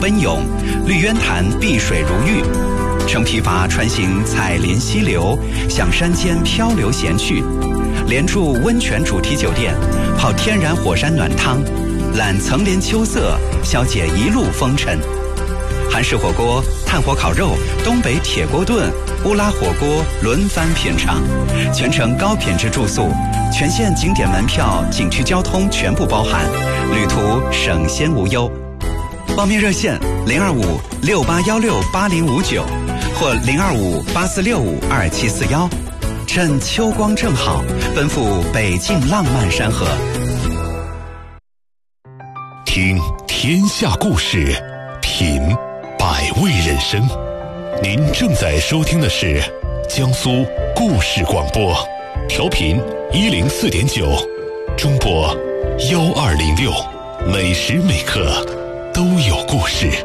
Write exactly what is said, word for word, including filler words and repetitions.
奔涌，绿渊潭碧水如玉。乘皮筏船行彩林溪流，向山间漂流闲趣，连住温泉主题酒店，泡天然火山暖汤，览层林秋色，消解一路风尘。韩式火锅、炭火烤肉、东北铁锅炖、乌拉火锅轮番品尝，全程高品质住宿，全线景点门票、景区交通全部包含，旅途省先无忧。报名热线零二五六八幺六八零五九或零二五八四六五二七四幺。趁秋光正好，奔赴北境浪漫山河。 听天下故事，品百味人生。您正在收听的是江苏故事广播，调频一零四点九，中波幺二零六，每时每刻都有故事。